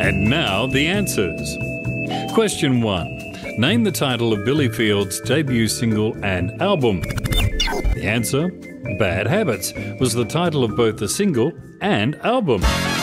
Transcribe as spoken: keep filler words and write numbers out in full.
And now the answers. Question one. Name the title of Billy Field's debut single and album. The answer, Bad Habits, was the title of both the single and album.